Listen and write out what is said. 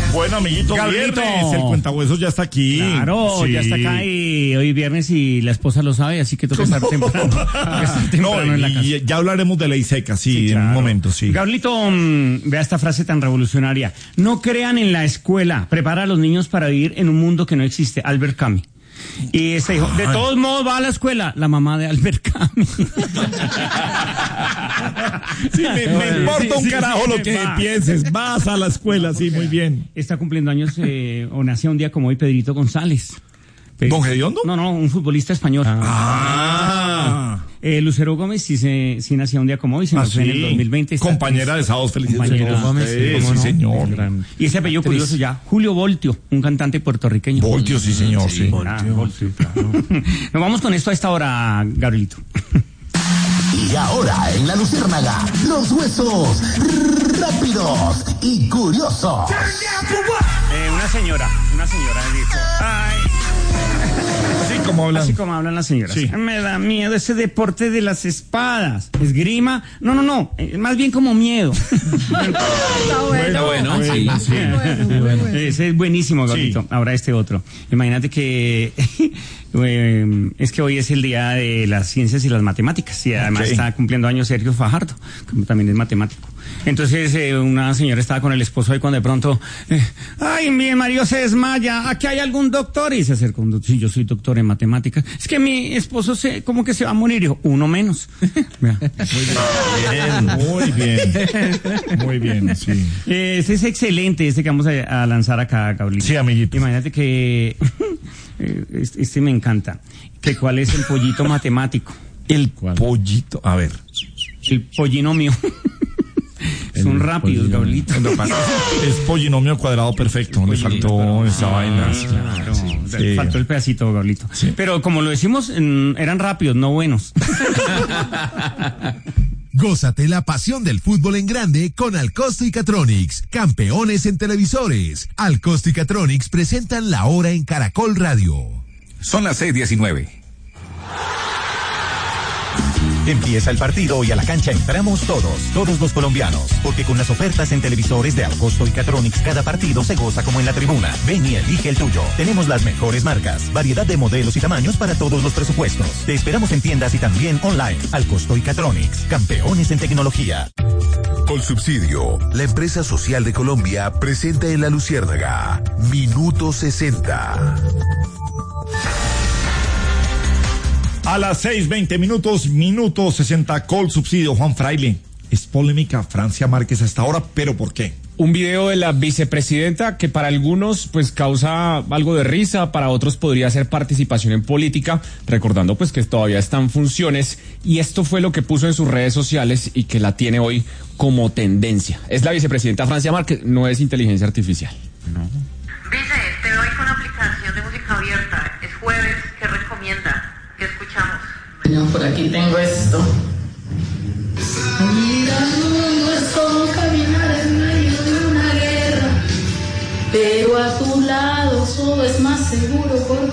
Bueno, amiguito, Gabrielito, viernes, el cuentahuesos ya está aquí. Claro, Sí. ya está acá y hoy viernes y la esposa lo sabe, así que toca estar temprano. Toca estar temprano en la casa. Y ya hablaremos de ley seca, sí, en claro. un momento, sí. Gabrielito, vea esta frase tan revolucionaria. No crean en la escuela, prepara a los niños para vivir en un mundo que no existe. Albert Camus. Y este dijo, de todos modos va a la escuela, la mamá de Albert Camus. Sí, me importa un carajo lo que pienses, vas a la escuela, sí, muy bien. Está cumpliendo años, o nacía un día como hoy, Pedrito González. ¿Don Gediondo? No, un futbolista español. Lucero Gómez sí nacía un día como hoy, se nació en el 2020. Compañera de Sábados Felices. Compañera. Gómez, sí, señor. Y ese apellido curioso ya, Julio Voltio, un cantante puertorriqueño. Voltio, sí, señor, sí. Voltio, claro. Nos vamos con esto a esta hora, Gabrielito. Y ahora en La Luciérnaga, los huesos rápidos y curiosos. Una señora dijo, ay, así como hablan las señoras. Sí. Me da miedo ese deporte de las espadas. Esgrima. No. Más bien como miedo. Está bueno. Sí. Ese es buenísimo, Gabrielito. Sí. Ahora este otro. Imagínate que es que hoy es el día de las ciencias y las matemáticas. Y además está cumpliendo años Sergio Fajardo, que también es matemático. Entonces una señora estaba con el esposo y cuando de pronto, ay, mi marido se desmaya, ¿aquí hay algún doctor? Y se acercó un doctor, sí, yo soy doctor en matemáticas. Es que mi esposo como que se va a morir. Y dijo, uno menos. Muy bien, sí. Este es excelente, que vamos a lanzar acá, Gabriel. Sí, amiguito. Imagínate que este me encanta. Que ¿cuál es el pollito matemático? Pollito, a ver. El pollinomio. Son rápidos, Gabrielito. Es polinomio cuadrado perfecto. Le faltó esa vaina. Claro, Sí. faltó el pedacito, Gabrielito. Sí. Pero como lo decimos, eran rápidos, no buenos. Gózate la pasión del fútbol en grande con Alcosto y Catronics, campeones en televisores. Alcosto y Catronics presentan La Hora en Caracol Radio. Son las 6:19. Empieza el partido y a la cancha entramos todos los colombianos, porque con las ofertas en televisores de Alcosto y Catronics cada partido se goza como en la tribuna. Ven y elige el tuyo. Tenemos las mejores marcas, variedad de modelos y tamaños para todos los presupuestos. Te esperamos en tiendas y también online. Alcosto y Catronics, campeones en tecnología. Colsubsidio, la empresa social de Colombia, presenta en La Luciérnaga Minuto 60. A las 6:20 minuto 60, Colsubsidio. Juan Fraile, es polémica Francia Márquez hasta ahora, ¿pero por qué? Un video de la vicepresidenta que para algunos pues causa algo de risa, para otros podría ser participación en política, recordando pues que todavía está en funciones, y esto fue lo que puso en sus redes sociales y que la tiene hoy como tendencia. Es la vicepresidenta Francia Márquez, no es inteligencia artificial. No. Vice, te doy con aplicación de música abierta, es jueves, ¿qué recomienda? ¿Qué escuchamos? Bueno, por aquí tengo esto. Mira, no es como caminar en medio de una guerra, pero a tu lado todo es más seguro.